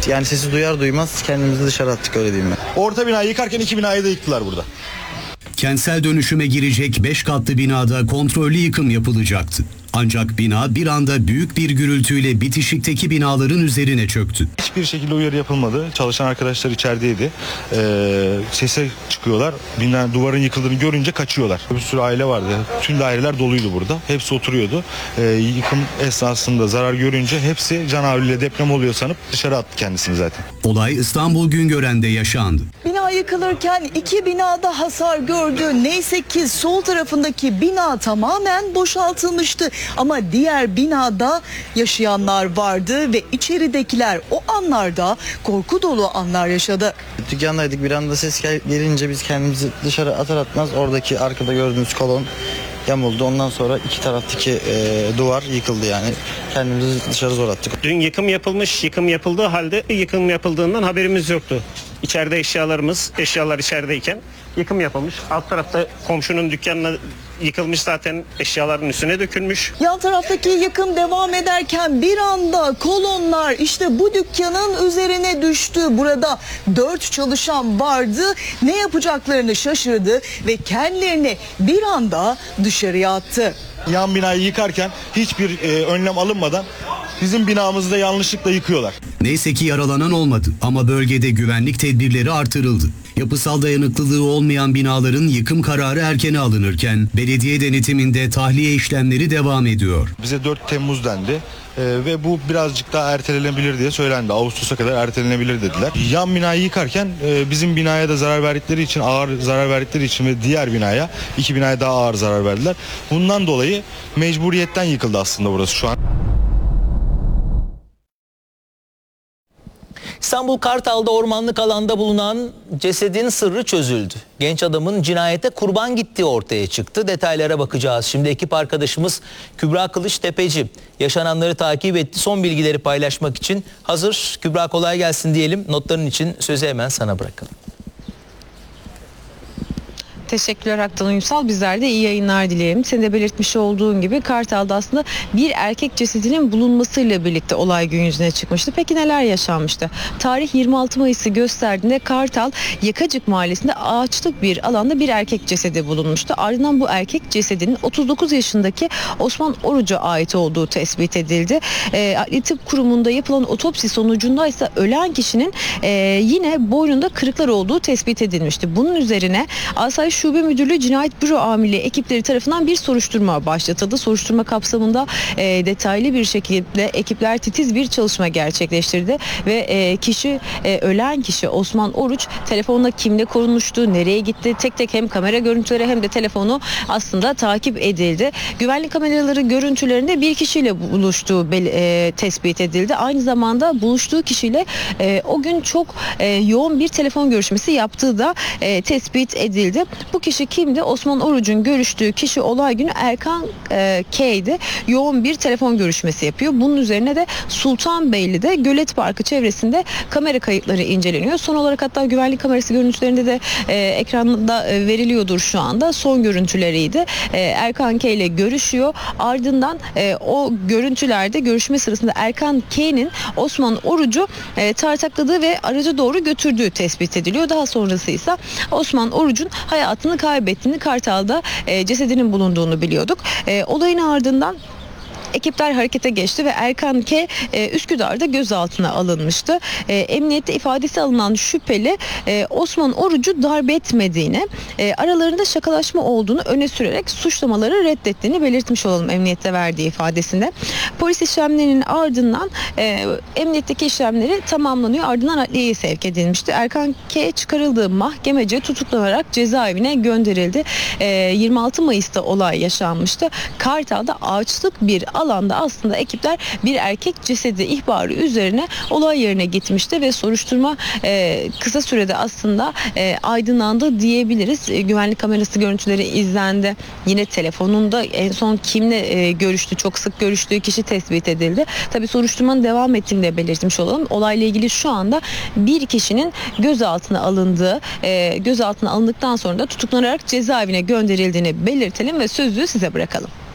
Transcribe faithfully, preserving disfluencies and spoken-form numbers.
Yani sesi duyar duymaz kendimizi dışarı attık, öyle diyeyim ben. Orta binayı yıkarken iki binayı da yıktılar burada. Kentsel dönüşüme girecek beş katlı binada kontrollü yıkım yapılacaktı. Ancak bina bir anda büyük bir gürültüyle bitişikteki binaların üzerine çöktü. Hiçbir şekilde uyarı yapılmadı. Çalışan arkadaşlar içerideydi. Ee, sese çıkıyorlar. Bina, duvarın yıkıldığını görünce kaçıyorlar. Bir sürü aile vardı. Tüm daireler doluydu burada. Hepsi oturuyordu. Ee, yıkım esnasında zarar görünce hepsi canavliyle deprem oluyor sanıp dışarı attı kendisini zaten. Olay İstanbul Güngören'de yaşandı. Bina yıkılırken iki binada hasar gördü. Neyse ki sol tarafındaki bina tamamen boşaltılmıştı. Ama diğer binada yaşayanlar vardı ve içeridekiler o anlarda korku dolu anlar yaşadı. Dükkandaydık, bir anda ses gel- gelince biz kendimizi dışarı atar atmaz oradaki arkada gördüğümüz kolon yamuldu. Ondan sonra iki taraftaki e, duvar yıkıldı yani. Kendimizi dışarı zor attık. Dün yıkım yapılmış, yıkım yapıldığı halde yıkım yapıldığından haberimiz yoktu. İçeride eşyalarımız, eşyalar içerideyken yıkım yapılmış. Alt tarafta komşunun dükkanına yıkılmış, zaten eşyaların üstüne dökülmüş. Yan taraftaki yıkım devam ederken bir anda kolonlar işte bu dükkanın üzerine düştü. Burada dört çalışan vardı. Ne yapacaklarını şaşırdı ve kendilerini bir anda dışarıya attı. Yan binayı yıkarken hiçbir e, önlem alınmadan bizim binamızı da yanlışlıkla yıkıyorlar. Neyse ki yaralanan olmadı ama bölgede güvenlik tedbirleri artırıldı. Yapısal dayanıklılığı olmayan binaların yıkım kararı erkene alınırken belediye denetiminde tahliye işlemleri devam ediyor. Bize dört Temmuz dendi ee, ve bu birazcık daha ertelenebilir diye söylendi. Ağustos'a kadar ertelenebilir dediler. Yan binayı yıkarken e, bizim binaya da zarar verdikleri için, ağır zarar verdikleri için ve diğer binaya, iki binaya daha ağır zarar verdiler. Bundan dolayı mecburiyetten yıkıldı aslında burası şu an. İstanbul Kartal'da ormanlık alanda bulunan cesedin sırrı çözüldü. Genç adamın cinayete kurban gittiği ortaya çıktı. Detaylara bakacağız. Şimdi ekip arkadaşımız Kübra Kılıçtepeci yaşananları takip etti. Son bilgileri paylaşmak için hazır. Kübra, kolay gelsin diyelim. Notların için sözü hemen sana bırakalım. Teşekkürler Aktan Uysal. Bizler de iyi yayınlar dileyelim. Senin de belirtmiş olduğun gibi Kartal'da aslında bir erkek cesedinin bulunmasıyla birlikte olay gün yüzüne çıkmıştı. Peki neler yaşanmıştı? Tarih yirmi altı Mayıs'ı gösterdiğinde Kartal Yakacık Mahallesi'nde ağaçlık bir alanda bir erkek cesedi bulunmuştu. Ardından bu erkek cesedinin otuz dokuz yaşındaki Osman Oruç'a ait olduğu tespit edildi. E, Adli Tıp Kurumu'nda yapılan otopsi sonucunda ise ölen kişinin e, yine boynunda kırıklar olduğu tespit edilmişti. Bunun üzerine Asayiş Şube Müdürlüğü Cinayet Büro Amirliği ekipleri tarafından bir soruşturma başlatıldı. Soruşturma kapsamında e, detaylı bir şekilde ekipler titiz bir çalışma gerçekleştirdi ve e, kişi e, ölen kişi Osman Oruç telefonla kimle korunmuştu, nereye gitti, tek tek hem kamera görüntüleri hem de telefonu aslında takip edildi. Güvenlik kameraları görüntülerinde bir kişiyle buluştuğu e, tespit edildi. Aynı zamanda buluştuğu kişiyle e, o gün çok e, yoğun bir telefon görüşmesi yaptığı da e, tespit edildi. Bu kişi kimdi? Osman Oruç'un görüştüğü kişi olay günü Erkan e, K'ydi. Yoğun bir telefon görüşmesi yapıyor. Bunun üzerine de Sultanbeyli'de Gölet Parkı çevresinde kamera kayıtları inceleniyor. Son olarak hatta güvenlik kamerası görüntülerinde de e, ekranda e, veriliyordur şu anda. Son görüntüleriydi. E, Erkan K ile görüşüyor. Ardından e, o görüntülerde görüşme sırasında Erkan K'nin Osman Oruç'u e, tartakladığı ve araca doğru götürdüğü tespit ediliyor. Daha sonrası ise Osman Oruç'un hayatını kaybettiğini, Kartal'da e, cesedinin bulunduğunu biliyorduk. E, olayın ardından ekipler harekete geçti ve Erkan K e, Üsküdar'da gözaltına alınmıştı. E, emniyette ifadesi alınan şüpheli e, Osman Oruç'u darp etmediğini, e, aralarında şakalaşma olduğunu öne sürerek suçlamaları reddettiğini belirtmiş olalım emniyette verdiği ifadesinde. Polis işlemlerinin ardından e, emniyetteki işlemleri tamamlanıyor. Ardından adliyeye sevk edilmişti. Erkan K çıkarıldığı mahkemece tutuklanarak cezaevine gönderildi. E, yirmi altı Mayıs'ta olay yaşanmıştı. Kartal'da ağaçlık bir alanda aslında ekipler bir erkek cesedi ihbarı üzerine olay yerine gitmişti ve soruşturma e, kısa sürede aslında e, aydınlandı diyebiliriz. E, güvenlik kamerası görüntüleri izlendi. Yine telefonunda en son kimle e, görüştü, çok sık görüştüğü kişi tespit edildi. Tabii soruşturmanın devam ettiğini de belirtmiş olalım. Olayla ilgili şu anda bir kişinin gözaltına alındığı, e, gözaltına alındıktan sonra da tutuklanarak cezaevine gönderildiğini belirtelim ve sözü size bırakalım.